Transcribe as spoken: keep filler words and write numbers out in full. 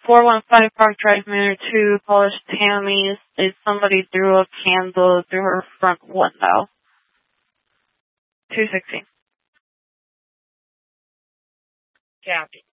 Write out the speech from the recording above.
four one five Park Drive, Manor two, Polish Tammy's. Is somebody threw a candle through her front window. two sixteen. Copy.